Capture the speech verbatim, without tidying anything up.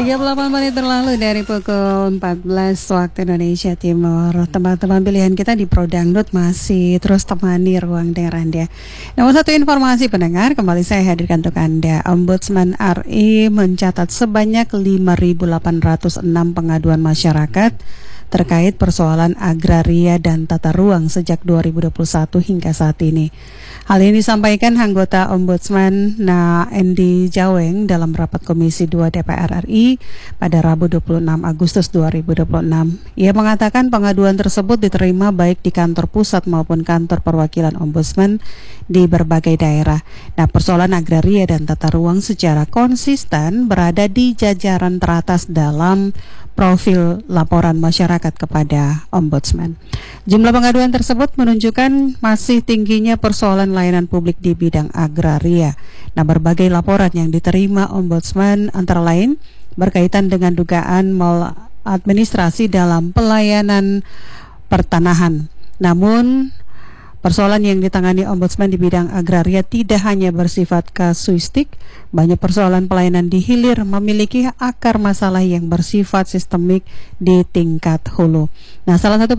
tiga puluh delapan menit berlalu dari pukul empat belas waktu Indonesia Timur. Teman-teman pilihan kita di Pro Dangdut masih terus temani ruang dengar Anda. Namun satu informasi pendengar, kembali saya hadirkan untuk Anda. Ombudsman R I mencatat sebanyak lima ribu delapan ratus enam pengaduan masyarakat terkait persoalan agraria dan tata ruang sejak dua ribu dua puluh satu hingga saat ini. Hal ini disampaikan anggota Ombudsman Na Endi Jaweng dalam rapat Komisi dua D P R R I pada Rabu dua puluh enam Agustus dua ribu dua puluh enam. Ia mengatakan pengaduan tersebut diterima baik di kantor pusat maupun kantor perwakilan Ombudsman di berbagai daerah. Nah, persoalan agraria dan tata ruang secara konsisten berada di jajaran teratas dalam profil laporan masyarakat kepada Ombudsman. Jumlah pengaduan tersebut menunjukkan masih tingginya persoalan layanan publik di bidang agraria. Nah, berbagai laporan yang diterima Ombudsman antara lain berkaitan dengan dugaan maladministrasi dalam pelayanan pertanahan. Namun, persoalan yang ditangani Ombudsman di bidang agraria tidak hanya bersifat kasuistik, banyak persoalan pelayanan di hilir memiliki akar masalah yang bersifat sistemik di tingkat hulu. Nah, salah satu